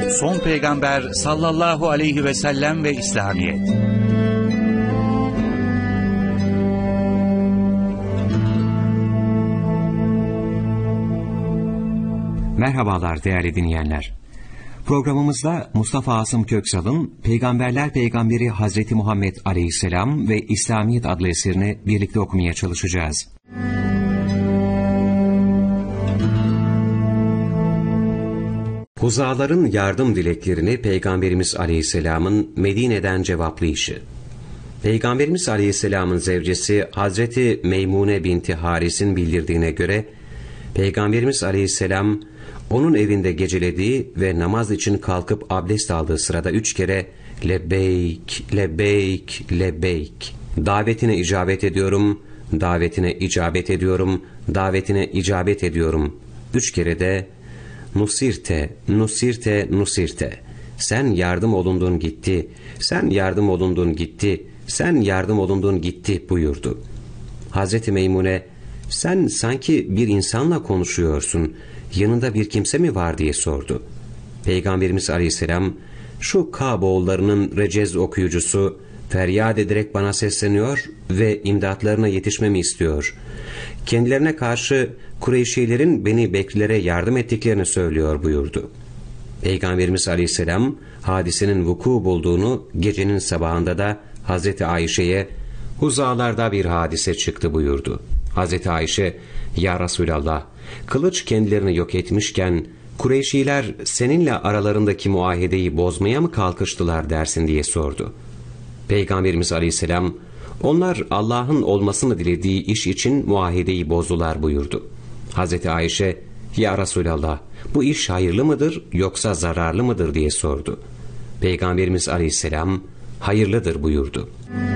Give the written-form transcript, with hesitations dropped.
Son Peygamber sallallahu aleyhi ve sellem ve İslamiyet. Merhabalar değerli dinleyenler. Programımızda Mustafa Asım Köksal'ın Peygamberler Peygamberi Hazreti Muhammed Aleyhisselam ve İslamiyet adlı eserini birlikte okumaya çalışacağız. Huzaların yardım dileklerini Peygamberimiz Aleyhisselam'ın Medine'den cevaplayışı. Peygamberimiz Aleyhisselam'ın zevcesi Hazreti Meymune binti Haris'in bildirdiğine göre, Peygamberimiz Aleyhisselam onun evinde gecelediği ve namaz için kalkıp abdest aldığı sırada 3 kere lebbeyk, lebbeyk, lebbeyk, davetine icabet ediyorum, davetine icabet ediyorum, davetine icabet ediyorum. 3 kere de nusirte, nusirte, nusirte, sen yardım olundun gitti, sen yardım olundun gitti, sen yardım olundun gitti buyurdu. Hazreti Meymune, sen sanki bir insanla konuşuyorsun, yanında bir kimse mi var diye sordu. Peygamberimiz Aleyhisselam, şu Kaboğullarının recez okuyucusu feryat ederek bana sesleniyor ve imdatlarına yetişmemi istiyor. Kendilerine karşı Kureyşilerin beni Beklilere yardım ettiklerini söylüyor buyurdu. Peygamberimiz Aleyhisselam hadisenin vuku bulduğunu gecenin sabahında da Hazreti Ayşe'ye huzalarda bir hadise çıktı buyurdu. Hazreti Ayşe, ya Resulallah, kılıç kendilerini yok etmişken Kureyşiler seninle aralarındaki muahedeyi bozmaya mı kalkıştılar dersin diye sordu. Peygamberimiz Aleyhisselam, onlar Allah'ın olmasını dilediği iş için muahedeyi bozdular buyurdu. Hazreti Ayşe, ya Resulallah, bu iş hayırlı mıdır yoksa zararlı mıdır diye sordu. Peygamberimiz Aleyhisselam, hayırlıdır buyurdu.